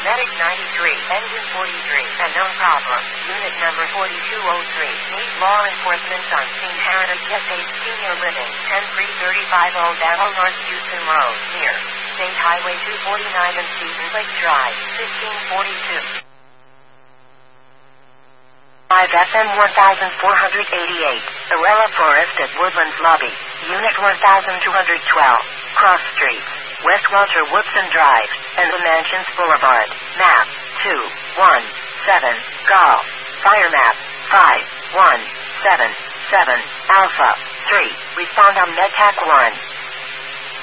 Medic 93, engine 43, unknown problem. Unit number 4203. Need law enforcement on scene. Heritage Estate Senior Living, 10335 Old Battle North Houston Road, near State Highway 249 and Stevens Lake Drive, 1542. 5 FM 1488, Arella Forest at Woodlands Lobby, Unit 1212, Cross Street, West Walter Woodson Drive, and the Mansions Boulevard, map 217, Golf, fire map 5177, Alpha 3, respond on MedTac 1.